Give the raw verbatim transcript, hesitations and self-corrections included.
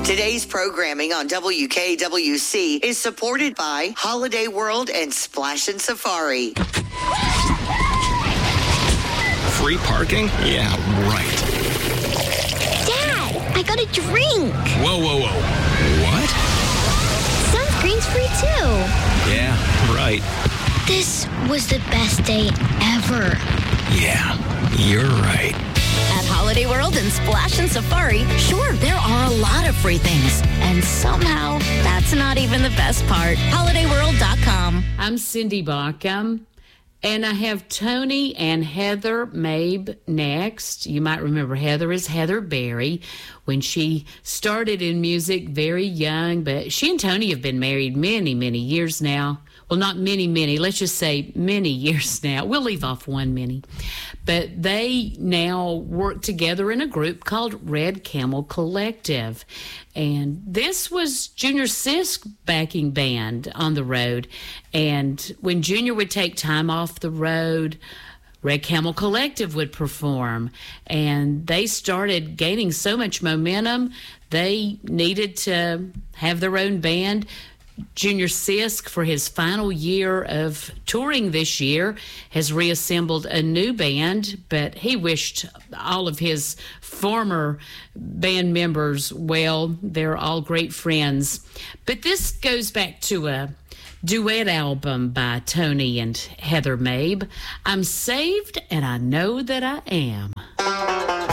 Today's programming on W K W C is supported by Holiday World and Splash and Safari. Free parking? Yeah, right. Dad, I got a drink. Whoa, whoa, whoa. What? Sunscreen's free too. Yeah, right. This was the best day ever. Yeah, you're right. At Holiday World and Splash and Safari, sure, there are a lot of free things. And somehow, that's not even the best part. holiday world dot com. I'm Cindy Bauckham, and I have Tony and Heather Mabe next. You might remember Heather is Heather Berry when she started in music very young, but she and Tony have been married many, many years now. Well, not many, many. Let's just say many years now. We'll leave off one many. But they now work together in a group called Red Camel Collective. And this was Junior Sisk's backing band on the road. And when Junior would take time off the road, Red Camel Collective would perform. And they started gaining so much momentum, they needed to have their own band. Junior Sisk, for his final year of touring this year, has reassembled a new band, but he wished all of his former band members well. They're all great friends. But this goes back to a duet album by Tony and Heather Mabe. I'm saved and I know that I am.